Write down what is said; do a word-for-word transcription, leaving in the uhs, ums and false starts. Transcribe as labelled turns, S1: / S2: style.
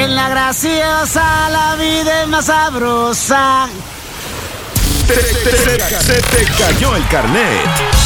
S1: En la graciosa la vida es más sabrosa.
S2: Te, te, te, se te cayó el carnet.